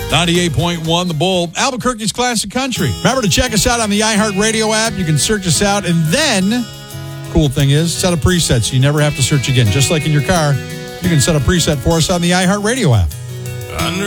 98.1 The Bull, Albuquerque's classic country. Remember to check us out on the iHeartRadio app. You can search us out, and then, cool thing is, set a preset so you never have to search again. Just like in your car, you can set a preset for us on the iHeartRadio app. Under